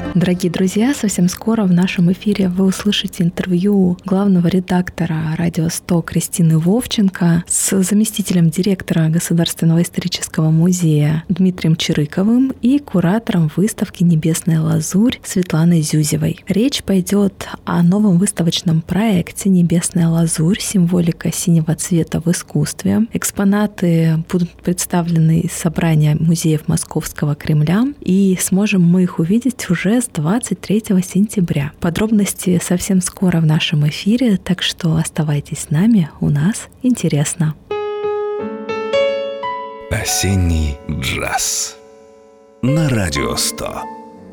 Дорогие друзья, совсем скоро в нашем эфире вы услышите интервью главного редактора «Радио 100» Кристины Вовченко с заместителем директора Государственного исторического музея Дмитрием Чирыковым и куратором выставки «Небесная лазурь» Светланой Зюзевой. Речь пойдет о новом выставочном проекте «Небесная лазурь. Символика синего цвета в искусстве». Экспонаты будут представлены из собрания музеев Московского Кремля, и сможем мы их увидеть уже с 23 сентября. Подробности совсем скоро в нашем эфире, так что оставайтесь с нами, у нас интересно. Осенний джаз на Радио 100.